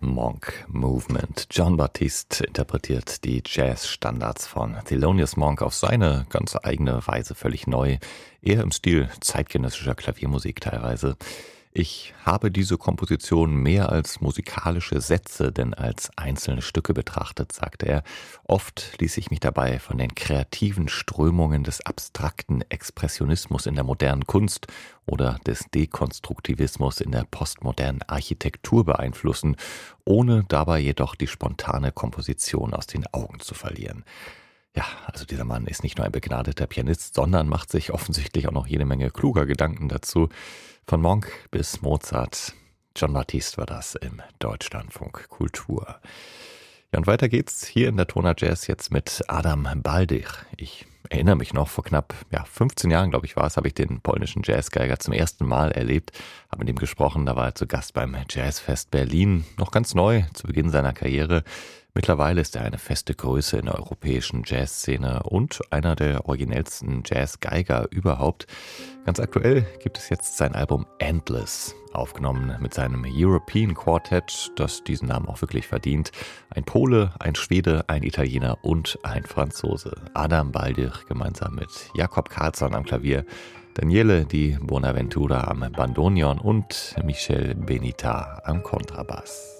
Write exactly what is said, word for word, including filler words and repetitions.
Monk Movement. Jon Batiste interpretiert die Jazz-Standards von Thelonious Monk auf seine ganz eigene Weise völlig neu, eher im Stil zeitgenössischer Klaviermusik teilweise. Ich habe diese Komposition mehr als musikalische Sätze denn als einzelne Stücke betrachtet, sagte er. Oft ließ ich mich dabei von den kreativen Strömungen des abstrakten Expressionismus in der modernen Kunst oder des Dekonstruktivismus in der postmodernen Architektur beeinflussen, ohne dabei jedoch die spontane Komposition aus den Augen zu verlieren. Ja, also dieser Mann ist nicht nur ein begnadeter Pianist, sondern macht sich offensichtlich auch noch jede Menge kluger Gedanken dazu. Von Monk bis Mozart. Jon Batiste war das im Deutschlandfunk Kultur. Ja, und weiter geht's hier in der Toner Jazz jetzt mit Adam Baldich. Ich erinnere mich noch, vor knapp ja, fünfzehn Jahren, glaube ich war es, habe ich den polnischen Jazzgeiger zum ersten Mal erlebt, habe mit ihm gesprochen, da war er zu Gast beim Jazzfest Berlin, noch ganz neu zu Beginn seiner Karriere. Mittlerweile ist er eine feste Größe in der europäischen Jazzszene und einer der originellsten Jazzgeiger überhaupt. Ganz aktuell gibt es jetzt sein Album Endless, aufgenommen mit seinem European Quartet, das diesen Namen auch wirklich verdient. Ein Pole, ein Schwede, ein Italiener und ein Franzose. Adam Baldich gemeinsam mit Jakob Karlsson am Klavier, Daniele Di Bonaventura am Bandoneon und Michel Benita am Kontrabass.